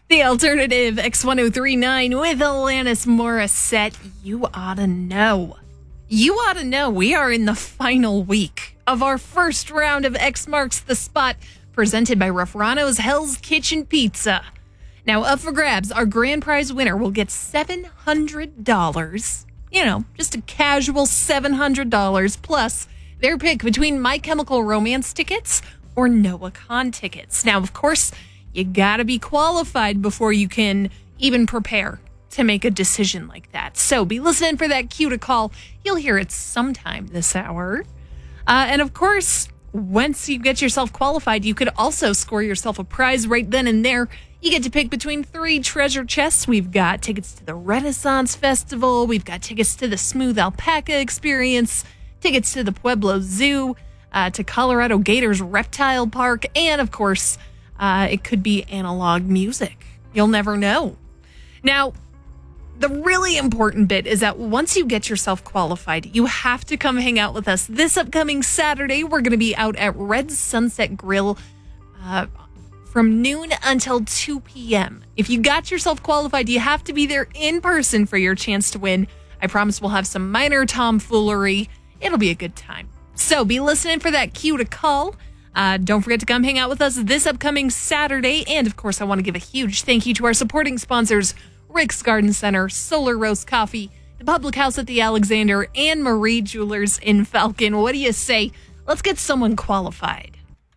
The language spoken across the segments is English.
The alternative X1039 with Alanis Morissette. You ought to know. You ought to know we are in the final week of our first round of X Marks the Spot, presented by Raffrano's Hell's Kitchen Pizza. Now, up for grabs, our grand prize winner will get $700. You know, just a casual $700 plus their pick between My Chemical Romance tickets or Noah Kahn tickets. Now, of course, you gotta be qualified before you can even prepare to make a decision like that. So be listening for that cue to call. You'll hear it sometime this hour. And of course, once you get yourself qualified, you could also score yourself a prize right then and there. You get to pick between 3 treasure chests. We've got tickets to the Renaissance Festival. We've got tickets to the Smooth Alpaca Experience, tickets to the Pueblo Zoo, to Colorado Gators Reptile Park, and of course, it could be analog music. You'll never know. Now, the really important bit is that once you get yourself qualified, you have to come hang out with us this upcoming Saturday. We're going to be out at Red Sunset Grill from noon until 2 p.m. If you got yourself qualified, you have to be there in person for your chance to win. I promise we'll have some minor tomfoolery. It'll be a good time. So be listening for that cue to call. Don't forget to come hang out with us this upcoming Saturday. And, of course, I want to give a huge thank you to our supporting sponsors, Rick's Garden Center, Solar Roast Coffee, the Public House at the Alexander, and Marie Jewelers in Falcon. What do you say? Let's get someone qualified.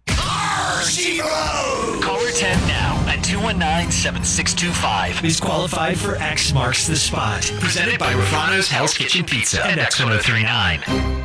Caller 10 now at 219-7625 is qualified for X Marks the Spot. Presented by Raffrano's Hell's Kitchen Pizza and X1039.